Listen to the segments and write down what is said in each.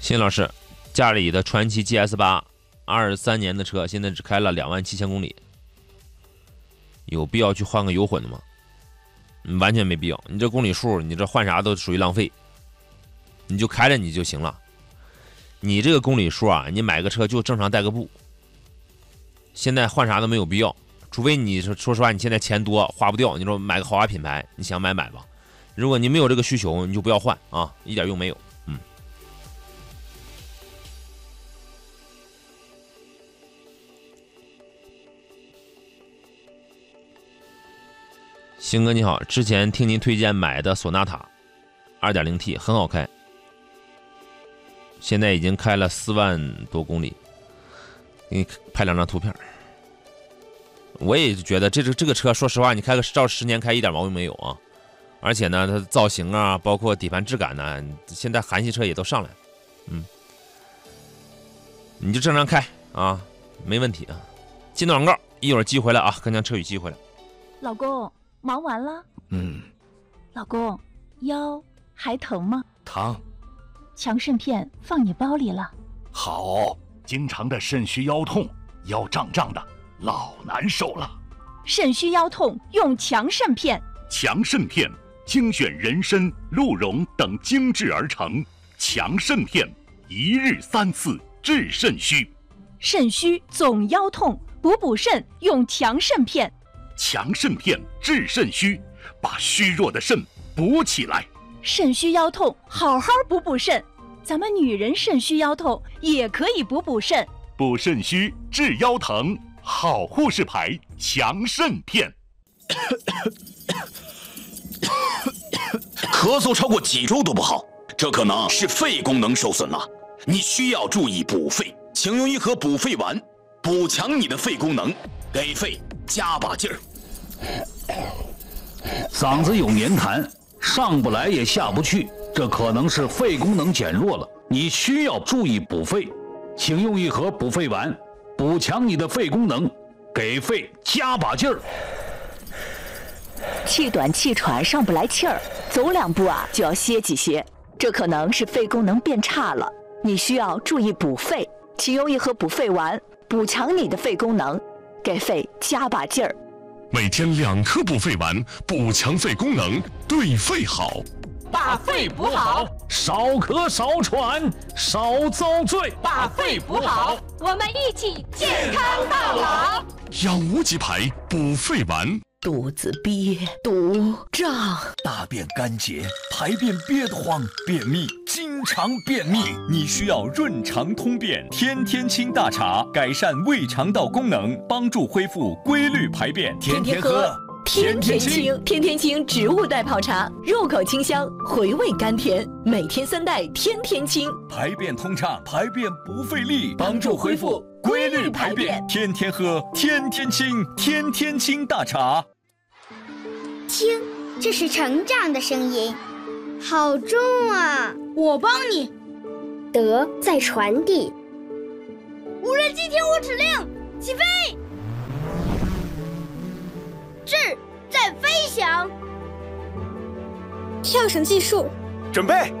秦老师，家里的传祺 GS8 23年的车，现在只开了27000公里，有必要去换个油混的吗？完全没必要。你这公里数，你这换啥都属于浪费，你就开着你就行了。你这个公里数啊，你买个车就正常带个步，现在换啥都没有必要。除非你说实话，你现在钱多花不掉，你说买个豪华品牌，你想买吧。如果你没有这个需求，你就不要换啊，一点用没有。星哥你好，之前听您推荐买的索纳塔 2.0T 很好开，现在已经开了4万多公里，给你拍2张图片。我也觉得这个车，说实话，你开个照10年开一点毛病没有啊。而且呢，它造型啊，包括底盘质感呢，现在韩系车也都上来，你就正常开啊，没问题啊。进段广告，一会儿寄回来啊，跟咱车宇寄回来。 老公，忙完了？老公，腰还疼吗？ 疼。 强肾片放你包里了。 好，经常的肾虚腰痛，腰胀胀的，老难受了。 肾虚腰痛用强肾片。 强肾片精选人参、鹿茸等精制而成，强肾片1日3次治肾虚。 肾虚总腰痛，补肾用强肾片。 强肾片治肾虚，把虚弱的肾补起来。 肾虚腰痛，好好补肾。咱们女人肾虚腰痛也可以补肾。 补肾虚治腰疼，好护士牌强肾片。 咳嗽超过几周都不好，这可能是肺功能受损了，你需要注意补肺。请用一盒补肺丸，补强你的肺功能，给肺加把劲儿。 嗓子有黏痰，上不来也下不去，这可能是肺功能减弱了，你需要注意补肺。请用一盒补肺丸，补强你的肺功能，给肺加把劲儿。 气短气喘上不来气儿，走2步啊就要歇几歇，这可能是肺功能变差了，你需要注意补肺。请用一盒补肺丸，补强你的肺功能，给肺加把劲儿。 每天2颗补肺丸，补强肺功能，对肺好。 把肺补好， 少咳少喘少遭罪。 把肺补好，我们一起健康到老。 养无极牌补肺丸。 肚子憋、堵、胀， 大便干结，排便憋得慌，便秘，经常便秘，你需要润肠通便天天清大茶，改善胃肠道功能，帮助恢复规律排便。天天喝， 天天清。天天清植物代泡茶，入口清香，回味甘甜，每天3袋天天清， 排便通畅，排便不费力，帮助恢复规律排便。天天喝，天天清，天天清大茶。 听，这是成长的声音，好重啊！ 我帮你。 德在传递。 无人机听我指令，起飞。智在飞翔。 跳绳技术， 准备。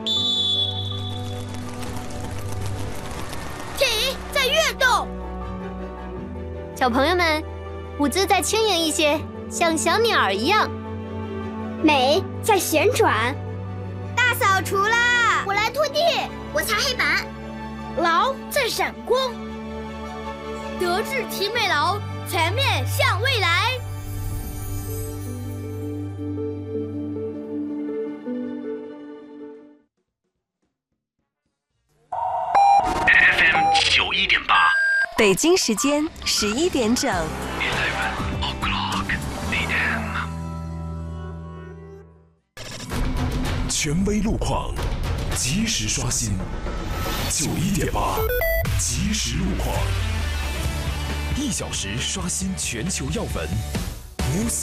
体在跃动。 小朋友们，舞姿再轻盈一些，像小鸟一样。 美在旋转。 大扫除啦！ 我来拖地，我擦黑板。 劳在闪光。德智体美劳，全面向未来。 FM 91.8， 北京时间11点整。 权威路况，及时刷新。91.8，即时路况，1小时刷新全球要闻。News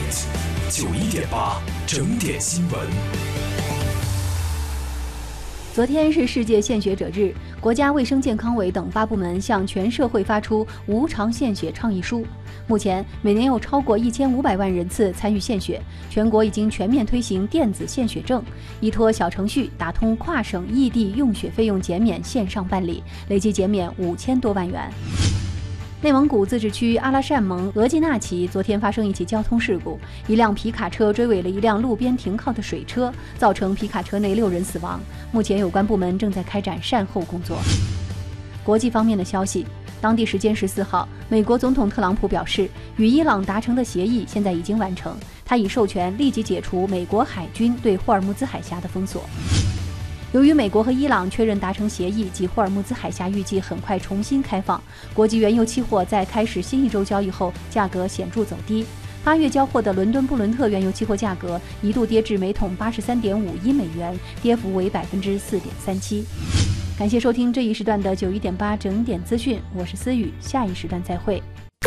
Update，91.8，整点新闻。 昨天是世界献血者日，国家卫生健康委等8部门向全社会发出无偿献血倡议书。目前，每年有超过1500万人次参与献血，全国已经全面推行电子献血证，依托小程序打通跨省异地用血费用减免线上办理，累计减免5000多万元。内蒙古自治区阿拉善盟额济纳旗昨天发生一起交通事故，一辆皮卡车追尾了一辆路边停靠的水车，造成皮卡车内6人死亡。目前有关部门正在开展善后工作。国际方面的消息，当地时间14号，美国总统特朗普表示，与伊朗达成的协议现在已经完成，他已授权立即解除美国海军对霍尔木兹海峡的封锁。由于美国和伊朗确认达成协议，及霍尔木兹海峡预计很快重新开放，国际原油期货在开始新一周交易后，价格显著走低。8月交货的伦敦布伦特原油期货价格一度跌至每桶83.51美元，跌幅为4.37%。感谢收听这一时段的91.8整点资讯，我是思雨，下一时段再会。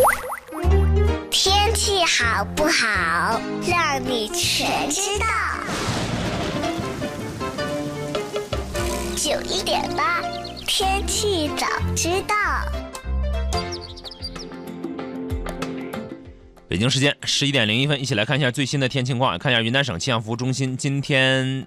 天气好不好，让你全知道。91.8天气早知道。 北京时间11点01分，一起来看一下最新的天气情况。看一下云南省气象服务中心今天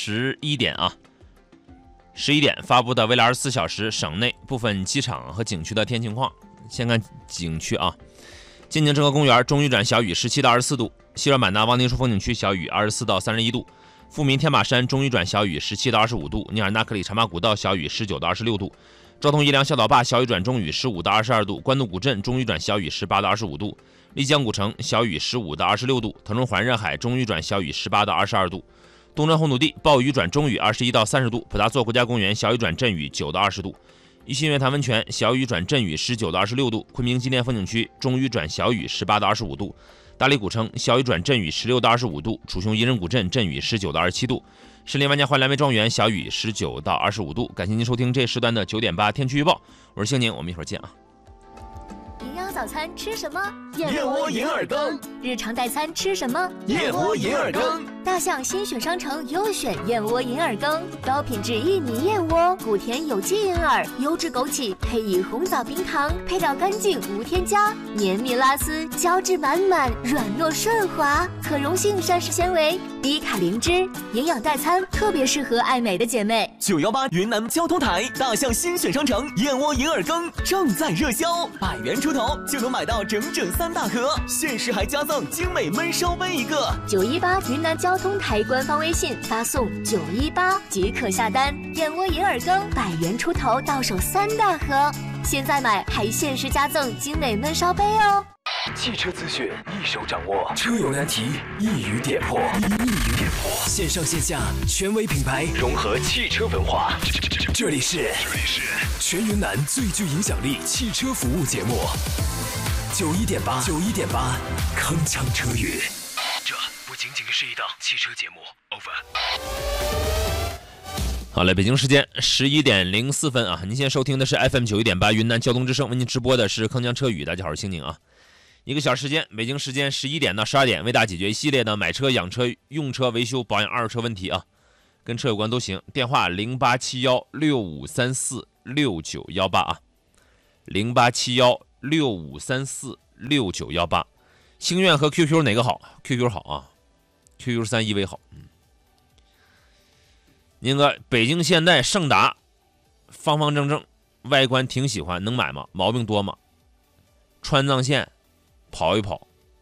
11点发布的未来24小时省内部分机场和景区的天气情况。先看景区啊，晋宁郑和公园中雨转小雨17到24度，西双版纳望丁树风景区小雨24到31度，富民天马山中雨转小雨17到25度，尼尔纳克里茶马古道小雨19到26度，昭通伊良孝岛坝小雨转中雨15到22度，关渡古镇中雨转小雨18到25度，丽江古城小雨15到26度，腾冲环热海中雨转小雨18到22度，东川红土地暴雨转中雨21到30度，普达措国家公园小雨转阵雨9到20度，宜兴月潭温泉小雨转阵雨19到26度，昆明纪念风景区中雨转小雨18到25度，大理古城小雨转阵雨16到25度，楚雄彝人古镇阵雨19到27度，石林万家欢蓝莓庄园小雨19到25度。感谢您收听这时段的9.8天气预报，我是兴宁，我们一会儿见啊。 营养早餐吃什么？ 燕窝银耳羹。 日常代餐吃什么？ 燕窝银耳羹。 大象新选商城优选燕窝银耳羹，高品质印尼燕窝，谷甜有机银耳，优质枸杞，配以红枣冰糖，配料干净无添加，绵密拉丝，胶质满满，软糯顺滑，可溶性膳食纤维，低卡零脂，营养代餐特别适合爱美的姐妹。 918云南交通台大象新选商城燕窝银耳羹正在热销，100元出头就能买到整3大盒，限时还加赠精美焖烧杯1个。 918云南交通台官方微信发送918即可下单，燕窝银耳羹100元出头到手3大盒，现在买还限时加赠精美焖烧杯哦。 汽车资讯一手掌握，车友难题一语点破，线上线下权威品牌融合汽车文化，这里是全云南最具影响力汽车服务节目91.8铿锵车语。这不仅仅是一档汽车节目 over。 好嘞，北京时间11点04分啊！您现在收听的是 FM 91.8云南交通之声，为您直播的是铿锵车语。大家好，我是兴宁啊。1个小时时间，北京时间11点到12点，为大家解决一系列的买车、养车、用车、维修、保养二手车问题啊，跟车有关都行。电话087165346918啊，087165346918。星愿和 QQ 哪个好 ？QQ 好啊 ，QQ 3依维好。那个北京现代胜达，方方正正，外观挺喜欢，能买吗？毛病多吗？川藏线跑一跑，